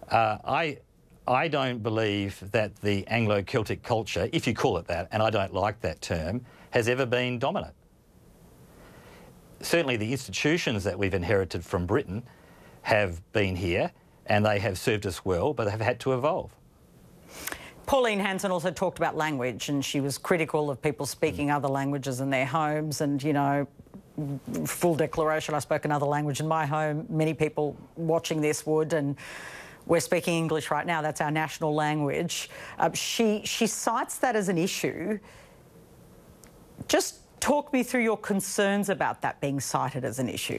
I don't believe that the Anglo-Celtic culture, if you call it that, and I don't like that term, has ever been dominant. Certainly the institutions that we've inherited from Britain have been here and they have served us well, but have had to evolve. Pauline Hanson also talked about language, and she was critical of people speaking other languages in their homes, and, you know, full declaration, I spoke another language in my home. Many people watching this would, and we're speaking English right now. That's our national language. She cites that as an issue. Just talk me through your concerns about that being cited as an issue.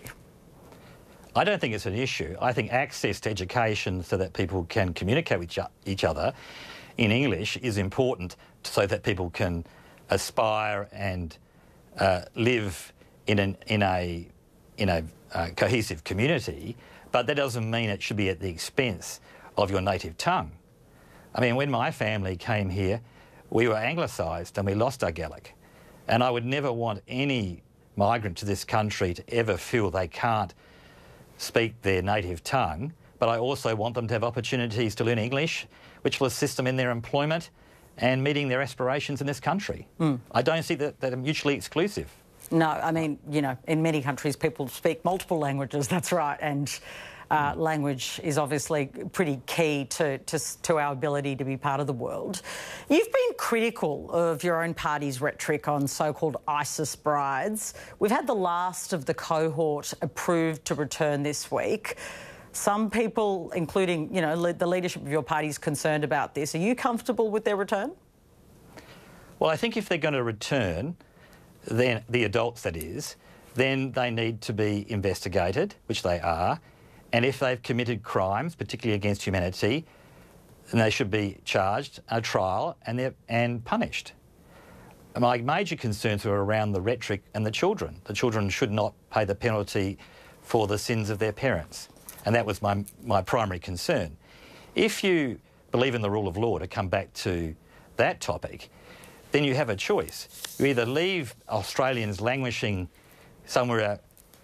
I don't think it's an issue. I think access to education so that people can communicate with each other in English is important so that people can aspire and live in a cohesive community, but that doesn't mean it should be at the expense of your native tongue. I mean, when my family came here, we were anglicised and we lost our Gaelic. And I would never want any migrant to this country to ever feel they can't speak their native tongue, but I also want them to have opportunities to learn English, which will assist them in their employment and meeting their aspirations in this country. I don't see that they're mutually exclusive. No, I mean, you know, in many countries people speak multiple languages, that's right, and language is obviously pretty key to our ability to be part of the world. You've been critical of your own party's rhetoric on so-called ISIS brides. We've had the last of the cohort approved to return this week. Some people, including, you know, the leadership of your party, is concerned about this. Are you comfortable with their return? Well, I think if they're going to return, then the adults, that is, then they need to be investigated, which they are, and if they've committed crimes, particularly against humanity, then they should be charged, a trial, and punished. My major concerns were around the rhetoric and the children. The children should not pay the penalty for the sins of their parents, and that was my primary concern. If you believe in the rule of law, to come back to that topic, then you have a choice. You either leave Australians languishing somewhere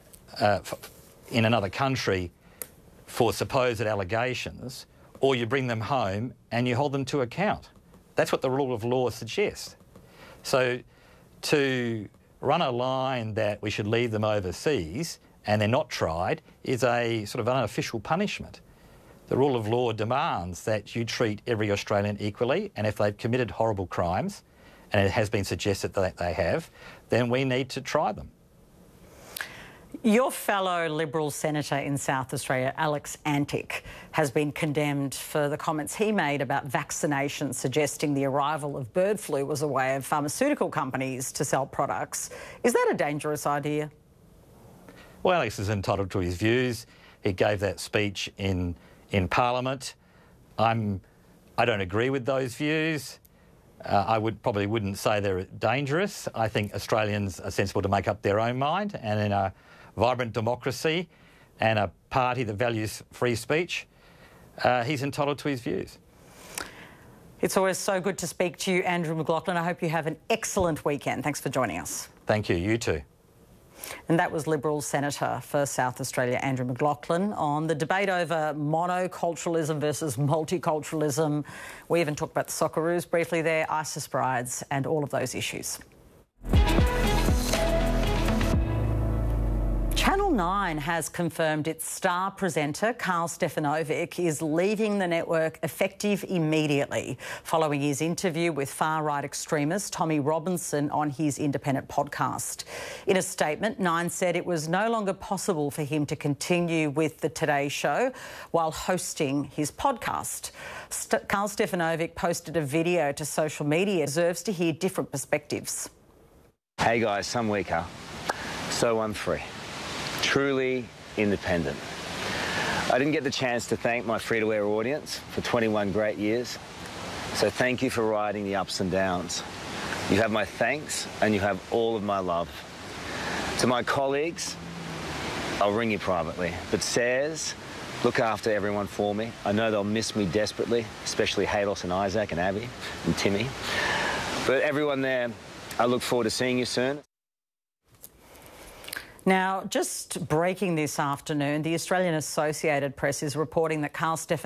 in another country for supposed allegations, or you bring them home and you hold them to account. That's what the rule of law suggests. So to run a line that we should leave them overseas and they're not tried is a sort of unofficial punishment. The rule of law demands that you treat every Australian equally, and if they've committed horrible crimes, and it has been suggested that they have, then we need to try them. Your fellow Liberal senator in South Australia, Alex Antic, has been condemned for the comments he made about vaccinations, suggesting the arrival of bird flu was a way of pharmaceutical companies to sell products. Is that a dangerous idea? Well, Alex is entitled to his views. He gave that speech in Parliament. I don't agree with those views. I probably wouldn't say they're dangerous. I think Australians are sensible to make up their own mind, and in a vibrant democracy and a party that values free speech, he's entitled to his views. It's always so good to speak to you, Andrew McLaughlin. I hope you have an excellent weekend. Thanks for joining us. Thank you. You too. And that was Liberal Senator for South Australia, Andrew McLaughlin, on the debate over monoculturalism versus multiculturalism. We even talked about the Socceroos briefly there, ISIS brides, and all of those issues. Channel 9 has confirmed its star presenter, Karl Stefanovic, is leaving the network effective immediately following his interview with far-right extremist Tommy Robinson on his independent podcast. In a statement, 9 said it was no longer possible for him to continue with the Today Show while hosting his podcast. Karl Stefanovic posted a video to social media. Deserves to hear different perspectives. Hey guys, some weaker, so I'm free. Truly independent. I didn't get the chance to thank my free-to-air audience for 21 great years, so thank you for riding the ups and downs. You have my thanks and you have all of my love. To my colleagues, I'll ring you privately, but Says, look after everyone for me. I know they'll miss me desperately, especially Halos and Isaac and Abby and Timmy. But everyone there, I look forward to seeing you soon. Now, just breaking this afternoon, the Australian Associated Press is reporting that Karl Stefanovic